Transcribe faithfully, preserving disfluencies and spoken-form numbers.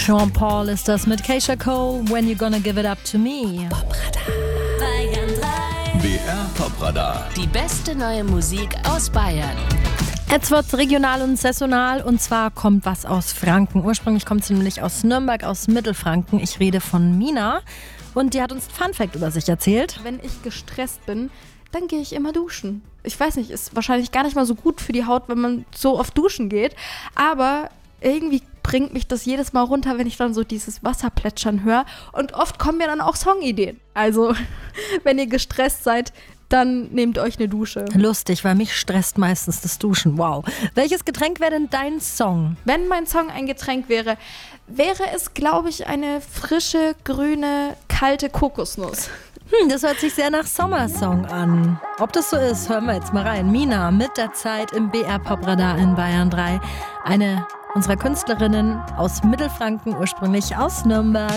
Sean Paul ist das mit Keisha Cole, When You Gonna Give It Up To Me. Bayern drei. B R Popradar. Die beste neue Musik aus Bayern. Jetzt wird's regional und saisonal und zwar kommt was aus Franken. Ursprünglich kommt sie nämlich aus Nürnberg, aus Mittelfranken. Ich rede von Mina und die hat uns einen Funfact über sich erzählt. Wenn ich gestresst bin, dann gehe ich immer duschen. Ich weiß nicht, ist wahrscheinlich gar nicht mal so gut für die Haut, wenn man so oft duschen geht, aber irgendwie bringt mich das jedes Mal runter, wenn ich dann so dieses Wasser plätschern höre und oft kommen mir dann auch Songideen. Also, wenn ihr gestresst seid, dann nehmt euch eine Dusche. Lustig, weil mich stresst meistens das Duschen. Wow. Welches Getränk wäre denn dein Song? Wenn mein Song ein Getränk wäre, wäre es, glaube ich, eine frische, grüne, kalte Kokosnuss. Hm, das hört sich sehr nach Sommersong an. Ob das so ist, hören wir jetzt mal rein. Mina mit der Zeit im B R Popradar in Bayern drei. Eine unserer Künstlerinnen aus Mittelfranken, ursprünglich aus Nürnberg.